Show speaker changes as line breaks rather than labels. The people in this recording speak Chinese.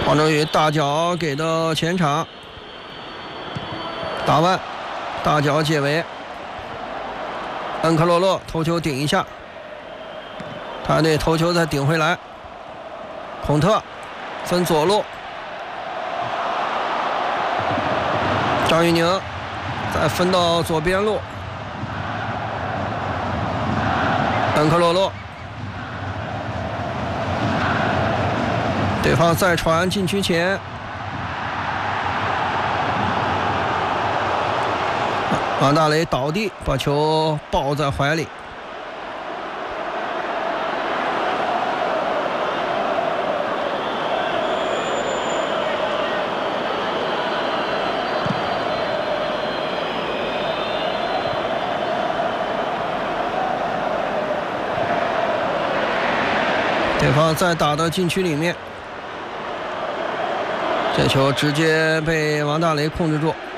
黄正宇大脚给到前场，打弯，大脚解围，恩克洛洛头球顶一下，他那头球再顶回来，孔特分左路，张玉宁再分到左边路，恩克洛洛。对方再传禁区前，王大雷倒地，把球抱在怀里。对方再打到禁区里面。这球直接被王大雷控制住，